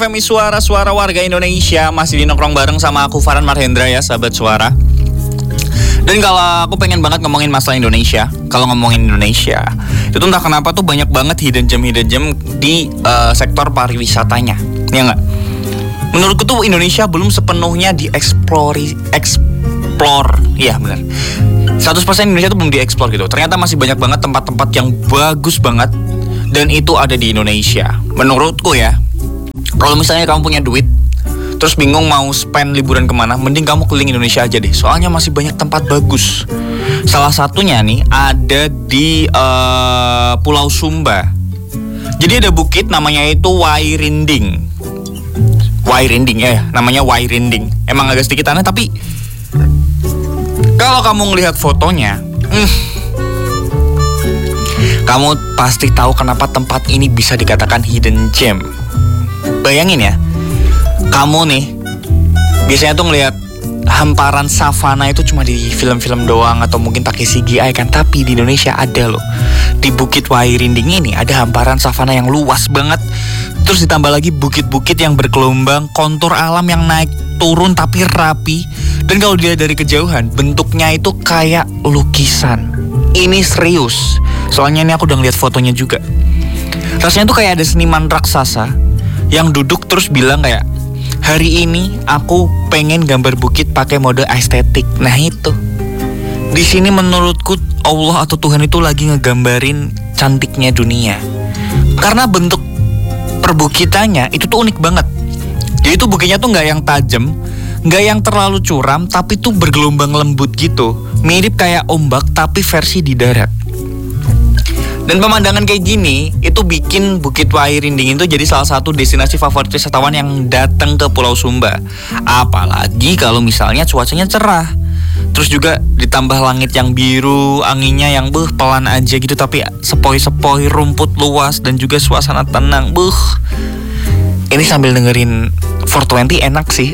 FMI Suara Warga Indonesia. Masih di nongkrong bareng sama aku Farhan Marhendra ya, sahabat suara. Dan kalau aku pengen banget ngomongin masalah Indonesia. Kalau ngomongin Indonesia, itu entah kenapa tuh banyak banget hidden gem di sektor pariwisatanya. Ya nggak? Menurutku tuh Indonesia belum sepenuhnya explore. Iya benar. 100% Indonesia tuh belum dieksplor gitu. Ternyata masih banyak banget tempat-tempat yang bagus banget, dan itu ada di Indonesia. Menurutku ya, kalau misalnya kamu punya duit, terus bingung mau spend liburan kemana, mending kamu keliling Indonesia aja deh. Soalnya masih banyak tempat bagus. Salah satunya nih ada di Pulau Sumba. Jadi ada bukit namanya itu Wairinding ya, namanya Wairinding. Emang agak sedikit aneh, tapi kalau kamu ngelihat fotonya, kamu pasti tahu kenapa tempat ini bisa dikatakan hidden gem. Bayangin ya, kamu nih biasanya tuh ngelihat hamparan savana itu cuma di film-film doang atau mungkin pakai CGI kan, tapi di Indonesia ada loh. Di Bukit Wairinding ini ada hamparan savana yang luas banget. Terus ditambah lagi bukit-bukit yang bergelombang, kontur alam yang naik turun tapi rapi. Dan kalau dilihat dari kejauhan, bentuknya itu kayak lukisan. Ini serius, soalnya ini aku udah ngeliat fotonya juga. Rasanya tuh kayak ada seniman raksasa yang duduk terus bilang kayak, hari ini aku pengen gambar bukit pakai mode estetik. Nah itu, di sini menurutku Allah atau Tuhan itu lagi ngegambarin cantiknya dunia. Karena bentuk perbukitannya itu tuh unik banget. Jadi tuh bukitnya tuh nggak yang tajam, nggak yang terlalu curam, tapi tuh bergelombang lembut gitu. Mirip kayak ombak tapi versi di darat. Dan pemandangan kayak gini itu bikin Bukit Wairinding itu jadi salah satu destinasi favorit wisatawan yang datang ke Pulau Sumba. Apalagi kalau misalnya cuacanya cerah. Terus juga ditambah langit yang biru, anginnya yang pelan aja gitu, tapi sepoi-sepoi, rumput luas dan juga suasana tenang. Ini sambil dengerin 420 enak sih.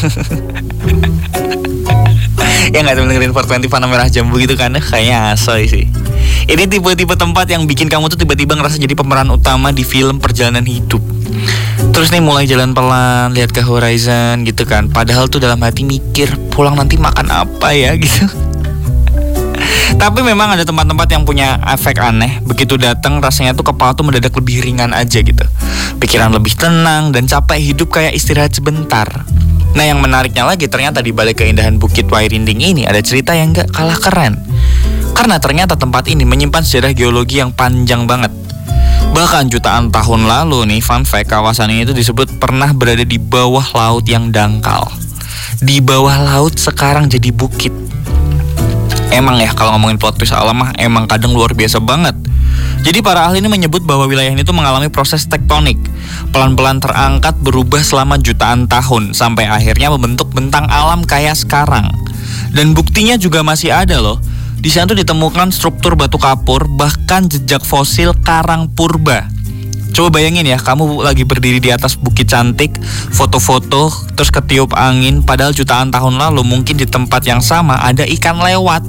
Ya nggak, sambil dengerin 420 Panah Merah Jambu gitu kan, kayaknya asoy sih. Ini tipe-tipe tempat yang bikin kamu tuh tiba-tiba ngerasa jadi pemeran utama di film perjalanan hidup. Terus nih mulai jalan pelan, lihat ke horizon gitu kan. Padahal tuh dalam hati mikir, pulang nanti makan apa ya gitu. Tapi memang ada tempat-tempat yang punya efek aneh. Begitu datang rasanya tuh kepala tuh mendadak lebih ringan aja gitu. Pikiran lebih tenang dan capek hidup kayak istirahat sebentar. Nah yang menariknya lagi, ternyata di balik keindahan Bukit Wairinding ini ada cerita yang gak kalah keren. Karena ternyata tempat ini menyimpan sejarah geologi yang panjang banget. Bahkan jutaan tahun lalu nih, fun fact, kawasan ini itu disebut pernah berada di bawah laut yang dangkal. Di bawah laut sekarang jadi bukit. Emang ya kalau ngomongin plot twist alam mah emang kadang luar biasa banget. Jadi para ahli ini menyebut bahwa wilayah ini tuh mengalami proses tektonik. Pelan-pelan terangkat berubah selama jutaan tahun sampai akhirnya membentuk bentang alam kayak sekarang. Dan buktinya juga masih ada loh. Di sana tuh ditemukan struktur batu kapur, bahkan jejak fosil karang purba. Coba bayangin ya, kamu lagi berdiri di atas bukit cantik, foto-foto, terus ketiup angin, padahal jutaan tahun lalu mungkin di tempat yang sama ada ikan lewat.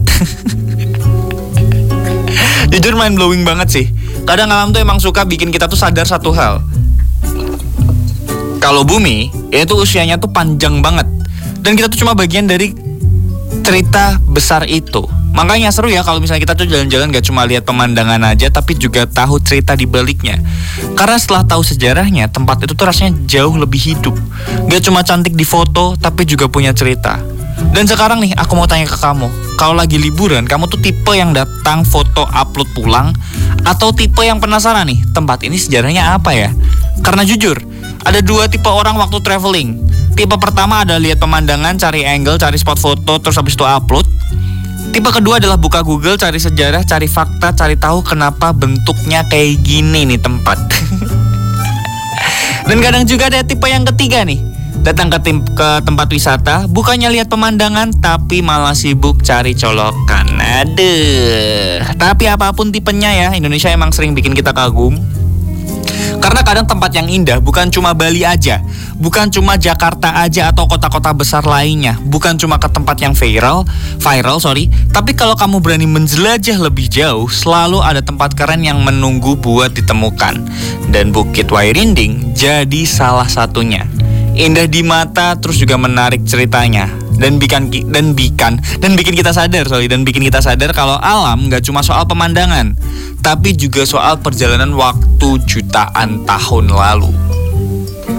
Jujur mind blowing banget sih. Kadang alam tuh emang suka bikin kita tuh sadar satu hal. Kalau bumi, itu usianya tuh panjang banget. Dan kita tuh cuma bagian dari cerita besar itu. Makanya seru ya kalau misalnya kita tuh jalan-jalan gak cuma lihat pemandangan aja, tapi juga tahu cerita di baliknya. Karena setelah tahu sejarahnya, tempat itu tuh rasanya jauh lebih hidup. Gak cuma cantik di foto, tapi juga punya cerita. Dan sekarang nih aku mau tanya ke kamu, kalau lagi liburan, kamu tuh tipe yang datang foto upload pulang, atau tipe yang penasaran nih, tempat ini sejarahnya apa ya? Karena jujur, ada dua tipe orang waktu traveling. Tipe pertama ada lihat pemandangan, cari angle, cari spot foto, terus habis itu upload. Tipe kedua adalah buka Google, cari sejarah, cari fakta, cari tahu kenapa bentuknya kayak gini nih tempat. Dan kadang juga ada tipe yang ketiga nih, datang ke tempat wisata, bukannya lihat pemandangan, tapi malah sibuk cari colokan. Aduh. Tapi apapun tipenya ya, Indonesia emang sering bikin kita kagum. Karena kadang tempat yang indah bukan cuma Bali aja, bukan cuma Jakarta aja atau kota-kota besar lainnya, bukan cuma ke tempat yang viral, tapi kalau kamu berani menjelajah lebih jauh, selalu ada tempat keren yang menunggu buat ditemukan. Dan Bukit Wairinding jadi salah satunya. Indah di mata, terus juga menarik ceritanya. Dan bikin kita sadar kalau alam nggak cuma soal pemandangan, tapi juga soal perjalanan waktu jutaan tahun lalu.